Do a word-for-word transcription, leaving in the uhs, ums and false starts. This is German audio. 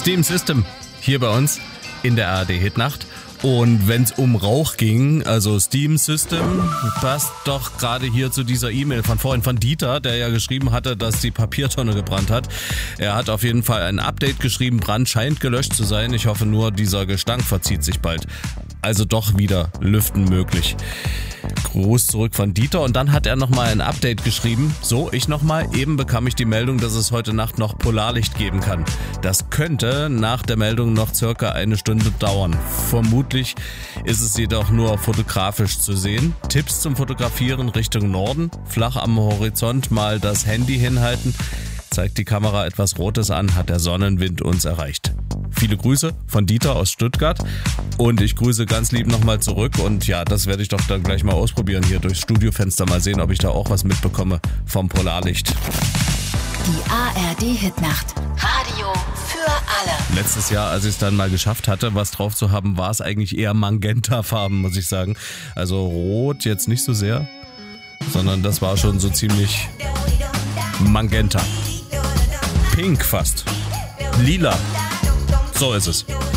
Steam System hier bei uns in der A R D-Hitnacht. Und wenn es um Rauch ging, also Steam System, passt doch gerade hier zu dieser E-Mail von vorhin von Dieter, der ja geschrieben hatte, dass die Papiertonne gebrannt hat. Er hat auf jeden Fall ein Update geschrieben, Brand scheint gelöscht zu sein. Ich hoffe nur, dieser Gestank verzieht sich bald. Also doch wieder lüften möglich. Gruß zurück von Dieter und dann hat er nochmal ein Update geschrieben. So, ich nochmal. Eben bekam ich die Meldung, dass es heute Nacht noch Polarlicht geben kann. Das könnte nach der Meldung noch circa eine Stunde dauern. Vermutlich ist es jedoch nur fotografisch zu sehen. Tipps zum Fotografieren Richtung Norden. Flach am Horizont mal das Handy hinhalten. Zeigt die Kamera etwas Rotes an, hat der Sonnenwind uns erreicht. Viele Grüße von Dieter aus Stuttgart und ich grüße ganz lieb nochmal zurück und ja, das werde ich doch dann gleich mal ausprobieren hier durchs Studiofenster, mal sehen, ob ich da auch was mitbekomme vom Polarlicht. Die A R D-Hitnacht. Radio für alle. Letztes Jahr, als ich es dann mal geschafft hatte, was drauf zu haben, war es eigentlich eher Magenta-Farben, muss ich sagen. Also rot jetzt nicht so sehr, sondern das war schon so ziemlich Magenta. Pink fast. Lila. So ist es.